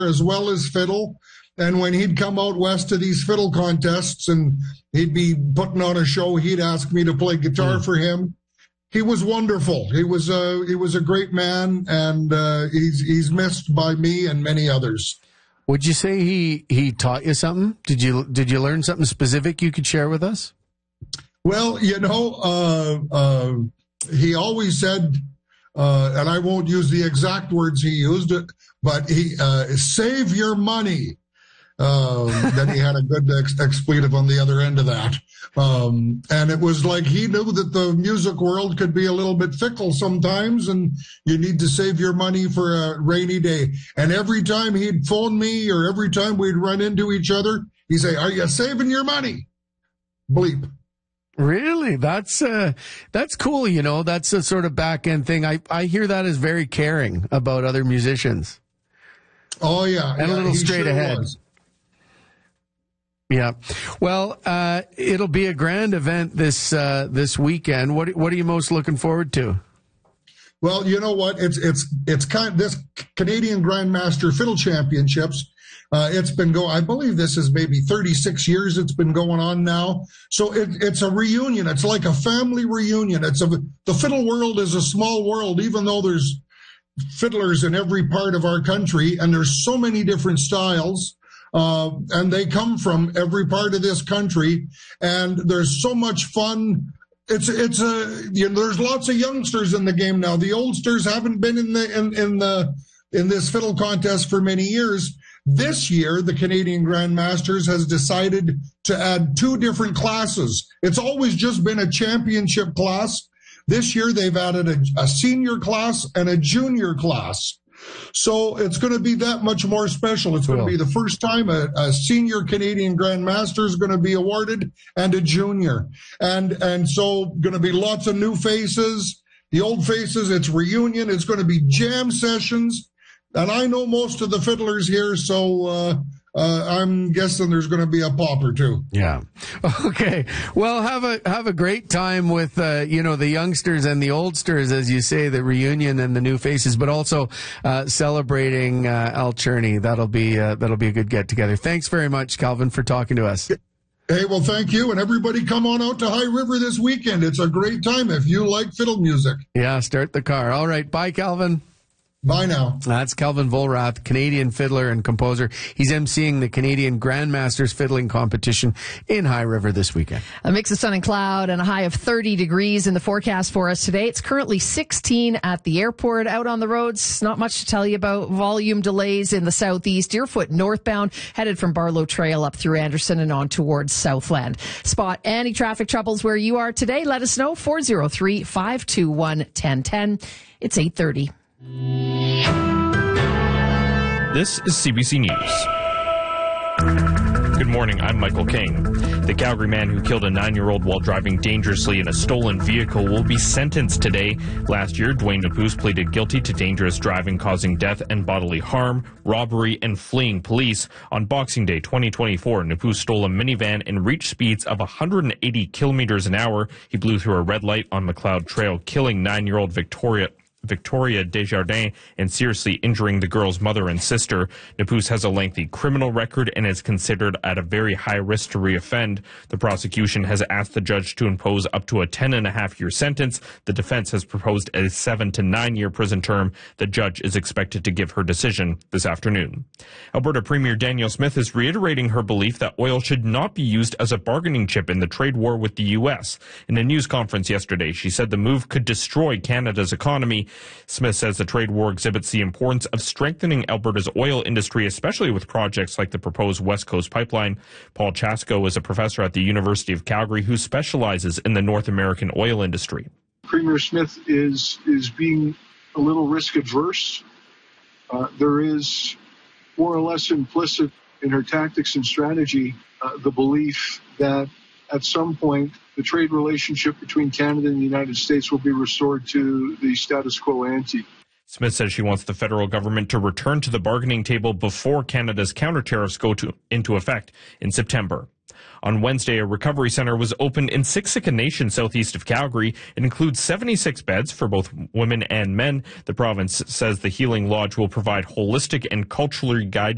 as well as fiddle. And when he'd come out west to these fiddle contests and he'd be putting on a show, he'd ask me to play guitar for him. He was wonderful. He was a great man, and he's missed by me and many others. Would you say he taught you something? Did you learn something specific you could share with us? Well, he always said, and I won't use the exact words he used, but he save your money. Then he had a good expletive on the other end of that. And it was like he knew that the music world could be a little bit fickle sometimes, and you need to save your money for a rainy day. And every time he'd phone me or every time we'd run into each other, he'd say, "Are you saving your money?" Bleep. Really? That's cool. That's a sort of back end thing. I hear that as very caring about other musicians. Oh yeah. And a little straight ahead. Was. Yeah. Well, it'll be a grand event this weekend. What are you most looking forward to? Well, you know what? It's kind of this Canadian Grandmaster Fiddle Championships. It's been I believe this is maybe 36 years it's been going on now. So it's a reunion. It's like a family reunion. The fiddle world is a small world, even though there's fiddlers in every part of our country, and there's so many different styles. And they come from every part of this country, and there's so much fun. There's lots of youngsters in the game now. The oldsters haven't been in this fiddle contest for many years. This year, the Canadian Grandmasters has decided to add 2 different classes. It's always just been a championship class. This year, they've added a senior class and a junior class. So it's going to be that much more special. It's going to be the first time a senior Canadian Grandmaster is going to be awarded, and a junior. And so going to be lots of new faces, the old faces. It's reunion. It's going to be jam sessions. And I know most of the fiddlers here, so I'm guessing there's going to be a pop or two. Yeah. Okay. Well, have a great time with the youngsters and the oldsters, as you say, the reunion and the new faces, but also celebrating Al Cherney. That'll be a good get together. Thanks very much, Calvin, for talking to us. Hey, well, thank you, and everybody come on out to High River this weekend. It's a great time if you like fiddle music. Yeah, start the car. All right. Bye, Calvin. Bye now. That's Calvin Volrath, Canadian fiddler and composer. He's emceeing the Canadian Grandmasters Fiddling Competition in High River this weekend. A mix of sun and cloud and a high of 30 degrees in the forecast for us today. It's currently 16 at the airport. Out on the roads, not much to tell you about. Volume delays in the southeast. Deerfoot northbound, headed from Barlow Trail up through Anderson and on towards Southland. Spot any traffic troubles where you are today. Let us know. 403-521-1010. It's 8:30. This is CBC News. Good morning, I'm Michael King. The Calgary man who killed a 9-year-old while driving dangerously in a stolen vehicle will be sentenced today. Last year, Dwayne Napus pleaded guilty to dangerous driving causing death and bodily harm, robbery, and fleeing police. On Boxing Day 2024, Napus stole a minivan and reached speeds of 180 kilometers an hour. He blew through a red light on McLeod Trail, killing 9-year-old Victoria Desjardins and seriously injuring the girl's mother and sister. Napus has a lengthy criminal record and is considered at a very high risk to reoffend. The prosecution has asked the judge to impose up to a 10.5-year sentence. The defense has proposed a 7 to 9-year prison term. The judge is expected to give her decision this afternoon. Alberta Premier Danielle Smith is reiterating her belief that oil should not be used as a bargaining chip in the trade war with the U.S. In a news conference yesterday, she said the move could destroy Canada's economy. Smith says the trade war exhibits the importance of strengthening Alberta's oil industry, especially with projects like the proposed West Coast Pipeline. Paul Chasko is a professor at the University of Calgary who specializes in the North American oil industry. Premier Smith is being a little risk adverse. There is more or less implicit in her tactics and strategy the belief that at some point the trade relationship between Canada and the United States will be restored to the status quo ante. Smith says she wants the federal government to return to the bargaining table before Canada's counter tariffs go into effect in September. On Wednesday, a recovery center was opened in Siksika Nation, southeast of Calgary. It includes 76 beds for both women and men. The province says the Healing Lodge will provide holistic and culturally guided